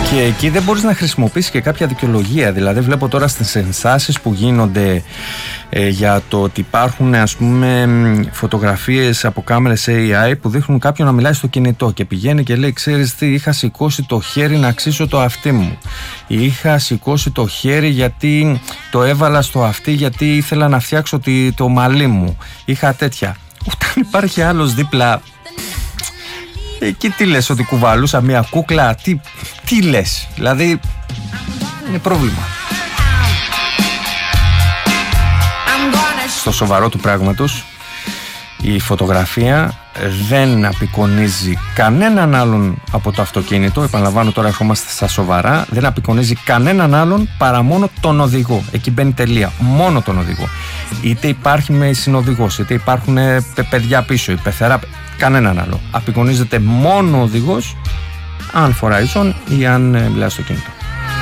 Και εκεί δεν μπορείς να χρησιμοποιήσεις και κάποια δικαιολογία. Δηλαδή βλέπω τώρα στις ενστάσεις που γίνονται για το ότι υπάρχουν, ας πούμε, φωτογραφίες από κάμερες AI που δείχνουν κάποιον να μιλάει στο κινητό και πηγαίνει και λέει, ξέρεις τι, είχα σηκώσει το χέρι να αξίσω το αυτί μου, είχα σηκώσει το χέρι γιατί το έβαλα στο αυτί γιατί ήθελα να φτιάξω το μαλλί μου, είχα τέτοια. Όταν υπάρχει άλλος δίπλα, εκεί τι λες, ότι κουβαλούσα μια κούκλα, τι λες, δηλαδή είναι πρόβλημα. Στο σοβαρό του πράγματος, η φωτογραφία δεν απεικονίζει κανέναν άλλον από το αυτοκίνητο. Επαναλαμβάνω, τώρα ερχόμαστε στα σοβαρά. Δεν απεικονίζει κανέναν άλλον παρά μόνο τον οδηγό. Εκεί μπαίνει τελεία. Μόνο τον οδηγό. Είτε υπάρχει με συνοδηγός, είτε υπάρχουν παιδιά πίσω, η πεθερά. Κανέναν άλλο. Απεικονίζεται μόνο ο οδηγός, αν φοράει ζώνη ή αν μιλάει στο κινητό.